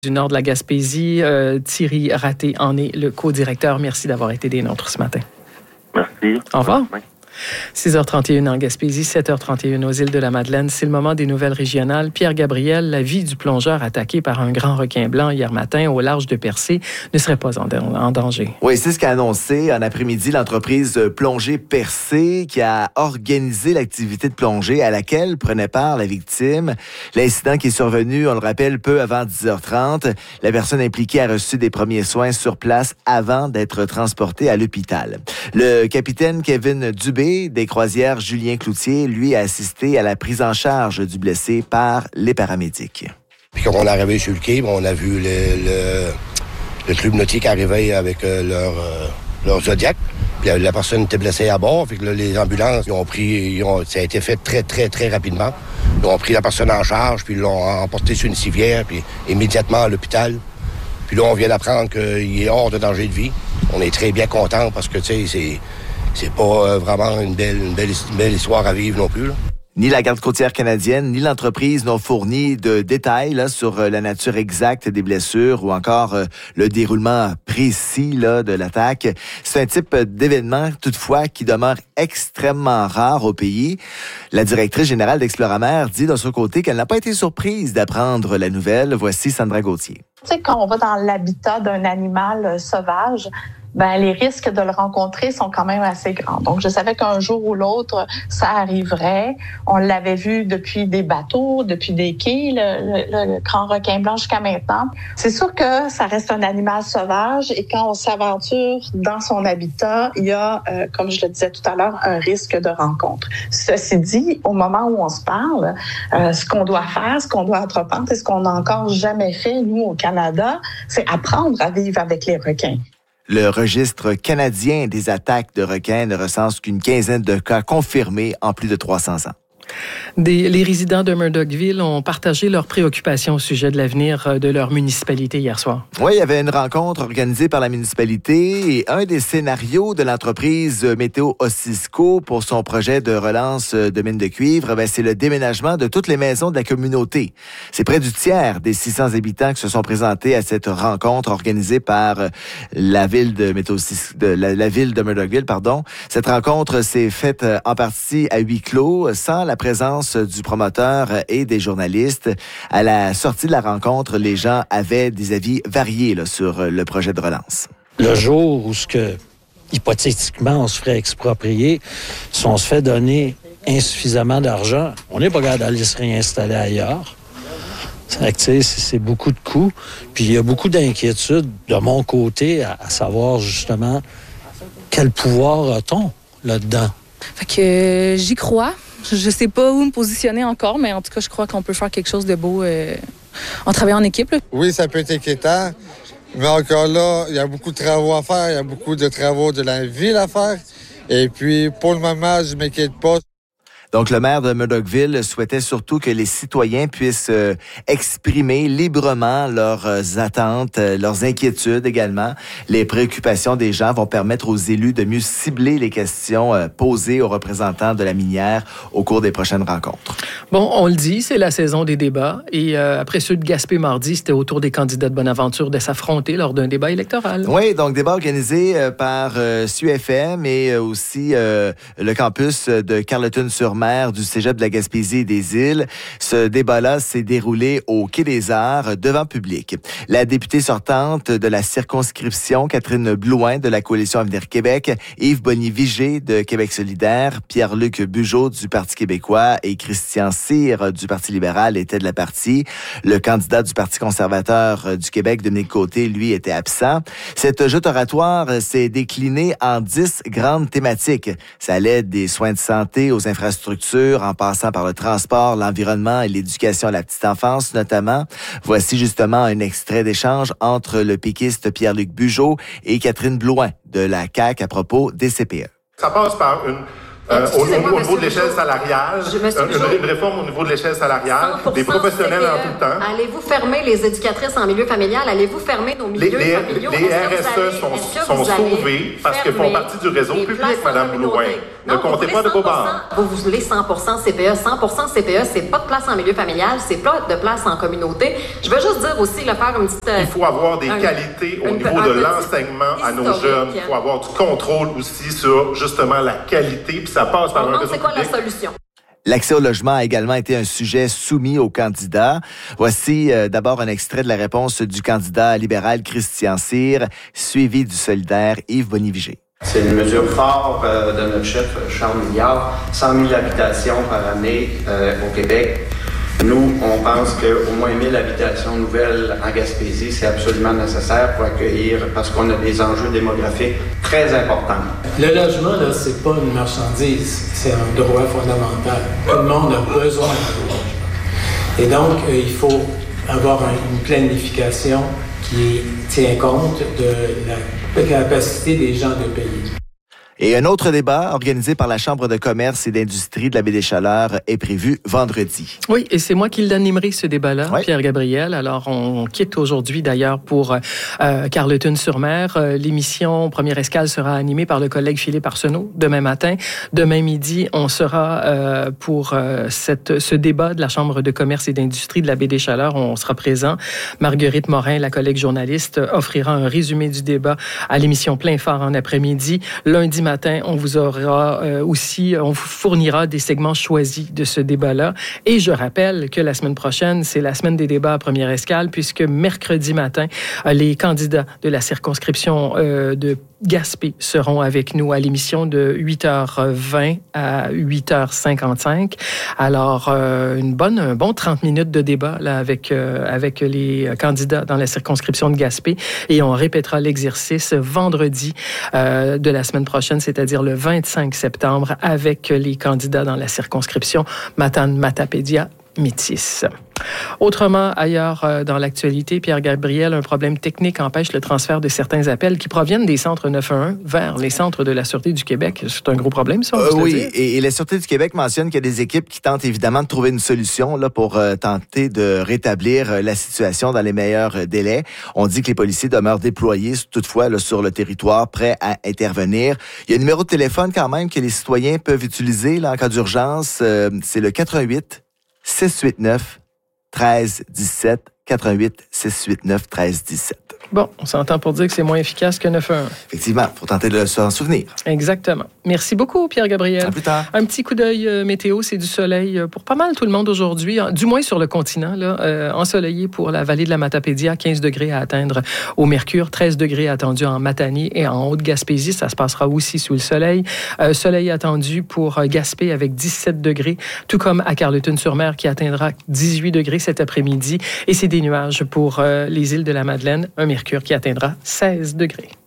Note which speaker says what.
Speaker 1: Du nord de la Gaspésie, Thierry Raté en est le co-directeur. Merci d'avoir été des nôtres ce matin.
Speaker 2: Merci.
Speaker 1: Au revoir. 6h31 en Gaspésie, 7h31 aux îles de la Madeleine. C'est le moment des nouvelles régionales. Pierre Gabriel, la vie du plongeur attaqué par un grand requin blanc hier matin au large de Percé ne serait pas en danger.
Speaker 3: Oui, c'est ce qu'a annoncé en après-midi l'entreprise Plongée Percé qui a organisé l'activité de plongée à laquelle prenait part la victime. L'incident qui est survenu, on le rappelle, peu avant 10h30. La personne impliquée a reçu des premiers soins sur place avant d'être transportée à l'hôpital. Le capitaine Kevin Dubé des croisières Julien Cloutier, lui, a assisté à la prise en charge du blessé par les paramédics.
Speaker 4: Puis quand on est arrivé sur le quai, on a vu le club nautique arriver avec leur Zodiac. Puis la personne était blessée à bord. Fait que là, les ambulances, ça a été fait très, très, très rapidement. Ils ont pris la personne en charge, puis ils l'ont emporté sur une civière, puis immédiatement à l'hôpital. Puis là, on vient d'apprendre qu'il est hors de danger de vie. On est très bien contents parce que, tu sais, c'est pas vraiment une belle histoire à vivre non plus, là.
Speaker 3: Ni la garde côtière canadienne, ni l'entreprise n'ont fourni de détails sur la nature exacte des blessures ou encore le déroulement précis de l'attaque. C'est un type d'événement, toutefois, qui demeure extrêmement rare au pays. La directrice générale d'Exploramer dit de son côté qu'elle n'a pas été surprise d'apprendre la nouvelle. Voici Sandra Gauthier.
Speaker 5: Tu sais, quand on va dans l'habitat d'un animal sauvage, les risques de le rencontrer sont quand même assez grands. Donc, je savais qu'un jour ou l'autre, ça arriverait. On l'avait vu depuis des bateaux, depuis des quais, le grand requin blanc jusqu'à maintenant. C'est sûr que ça reste un animal sauvage et quand on s'aventure dans son habitat, il y a, comme je le disais tout à l'heure, un risque de rencontre. Ceci dit, au moment où on se parle, ce qu'on doit faire, ce qu'on doit entreprendre, et ce qu'on n'a encore jamais fait, nous, au Canada, c'est apprendre à vivre avec les requins.
Speaker 3: Le registre canadien des attaques de requins ne recense qu'une quinzaine de cas confirmés en plus de 300 ans.
Speaker 1: Les résidents de Murdochville ont partagé leurs préoccupations au sujet de l'avenir de leur municipalité hier soir.
Speaker 3: Oui, il y avait une rencontre organisée par la municipalité et un des scénarios de l'entreprise Météo Osisco pour son projet de relance de mines de cuivre, c'est le déménagement de toutes les maisons de la communauté. C'est près du tiers des 600 habitants qui se sont présentés à cette rencontre organisée par la ville de la ville de Murdochville, pardon. Cette rencontre s'est faite en partie à huis clos, sans la présence du promoteur et des journalistes. À la sortie de la rencontre, les gens avaient des avis variés sur le projet de relance.
Speaker 6: Le jour où hypothétiquement, on se ferait exproprier, si on se fait donner insuffisamment d'argent, on n'est pas capable d'aller se réinstaller ailleurs. C'est beaucoup de coûts. Puis il y a beaucoup d'inquiétudes de mon côté à savoir justement quel pouvoir a-t-on là-dedans.
Speaker 7: Fait que j'y crois. Je sais pas où me positionner encore, mais en tout cas, je crois qu'on peut faire quelque chose de beau en travaillant en équipe. Là.
Speaker 8: Oui, ça peut être inquiétant, mais encore là, il y a beaucoup de travaux à faire, il y a beaucoup de travaux de la ville à faire. Et puis, pour le moment, je ne m'inquiète pas.
Speaker 3: Donc, le maire de Murdochville souhaitait surtout que les citoyens puissent exprimer librement leurs attentes, leurs inquiétudes également. Les préoccupations des gens vont permettre aux élus de mieux cibler les questions posées aux représentants de la minière au cours des prochaines rencontres.
Speaker 1: Bon, on le dit, c'est la saison des débats. Et après ceux de Gaspé mardi, c'était au tour des candidats de Bonaventure de s'affronter lors d'un débat électoral.
Speaker 3: Oui, donc débat organisé par SUFM et aussi le campus de Carleton-sur-Mer du Cégep de la Gaspésie et des Îles. Ce débat-là s'est déroulé au Quai des Arts devant public. La députée sortante de la circonscription, Catherine Blouin de la Coalition Avenir Québec, Yves Bonny-Vigé de Québec solidaire, Pierre-Luc Bugeaud du Parti québécois et Christian Cyr du Parti libéral étaient de la partie. Le candidat du Parti conservateur du Québec, Dominique Côté, lui, était absent. Cette joute oratoire s'est déclinée en 10 grandes thématiques. Ça allait des soins de santé aux infrastructures, en passant par le transport, l'environnement et l'éducation à la petite enfance notamment. Voici justement un extrait d'échange entre le péquiste Pierre-Luc Bugeaud et Catherine Blouin de la CAQ à propos des CPE.
Speaker 9: Ça passe par une
Speaker 2: Au niveau de l'échelle salariale, une réforme au niveau de l'échelle salariale, des professionnels en tout temps.
Speaker 9: Allez-vous fermer les éducatrices en milieu familial? Allez-vous fermer nos milieux familiaux?
Speaker 2: Les RSE sont sauvés parce qu'ils font partie du réseau public, Mme Blouin. Ne comptez pas de vos barres.
Speaker 9: Vous voulez 100% CPE. 100% CPE, c'est pas de place en milieu familial, c'est pas de place en communauté. Je veux juste dire aussi, faire une petite...
Speaker 2: Il faut avoir des qualités au niveau de l'enseignement à nos jeunes. Il faut avoir du contrôle aussi sur, justement, la qualité, puis ça passe par un réseau public.
Speaker 9: C'est quoi la solution?
Speaker 3: L'accès au logement a également été un sujet soumis aux candidats. Voici d'abord un extrait de la réponse du candidat libéral Christian Cyr, suivi du solidaire Yves Boniviger.
Speaker 10: C'est une mesure forte de notre chef Charles Milliard, 100 000 habitations par année au Québec. Nous, on pense qu'au moins 1000 habitations nouvelles en Gaspésie, c'est absolument nécessaire pour accueillir, parce qu'on a des enjeux démographiques très importants.
Speaker 11: Le logement, là, c'est pas une marchandise, c'est un droit fondamental. Tout le monde a besoin de logement. Et donc, il faut avoir une planification qui tient compte de la capacité des gens de payer.
Speaker 3: Et un autre débat organisé par la Chambre de commerce et d'industrie de la Baie-des-Chaleurs est prévu vendredi.
Speaker 1: Oui, et c'est moi qui l'animerai, ce débat-là,
Speaker 3: oui.
Speaker 1: Pierre Gabriel. Alors, on quitte aujourd'hui, d'ailleurs, pour Carleton-sur-Mer. L'émission Première Escale sera animée par le collègue Philippe Arsenault demain matin. Demain midi, on sera pour ce débat de la Chambre de commerce et d'industrie de la Baie-des-Chaleurs. On sera présent. Marguerite Morin, la collègue journaliste, offrira un résumé du débat à l'émission Plein Phare en après-midi. Lundi matin, on vous fournira des segments choisis de ce débat-là. Et je rappelle que la semaine prochaine, c'est la semaine des débats à Première Escale, puisque mercredi matin, les candidats de la circonscription de Gaspé seront avec nous à l'émission de 8h20 à 8h55. Alors, un bon 30 minutes de débat là, avec les candidats dans la circonscription de Gaspé. Et on répétera l'exercice vendredi de la semaine prochaine, c'est-à-dire le 25 septembre, avec les candidats dans la circonscription Matane-Matapédia Métis. Autrement, ailleurs dans l'actualité, Pierre Gabriel, un problème technique empêche le transfert de certains appels qui proviennent des centres 911 vers les centres de la Sûreté du Québec. C'est un gros problème, ça?
Speaker 3: Oui, et la Sûreté du Québec mentionne qu'il y a des équipes qui tentent évidemment de trouver une solution là, pour tenter de rétablir la situation dans les meilleurs délais. On dit que les policiers demeurent déployés, toutefois, là, sur le territoire, prêts à intervenir. Il y a un numéro de téléphone quand même que les citoyens peuvent utiliser là, en cas d'urgence. C'est le 88 689 1317, 88 689 1317.
Speaker 1: Bon, on s'entend pour dire que c'est moins efficace que 911.
Speaker 3: Effectivement, il faut tenter de s'en souvenir.
Speaker 1: Exactement. Merci beaucoup, Pierre Gabriel.
Speaker 3: À plus tard.
Speaker 1: Un petit coup d'œil météo, c'est du soleil pour pas mal tout le monde aujourd'hui, du moins sur le continent, là, ensoleillé pour la vallée de la Matapédia, 15 degrés à atteindre au Mercure, 13 degrés attendus en Matanie et en Haute-Gaspésie, ça se passera aussi sous le soleil. Soleil attendu pour Gaspé avec 17 degrés, tout comme à Carleton-sur-Mer qui atteindra 18 degrés cet après-midi. Et c'est des nuages pour les îles de la Madeleine, un Mercure qui atteindra 16 degrés.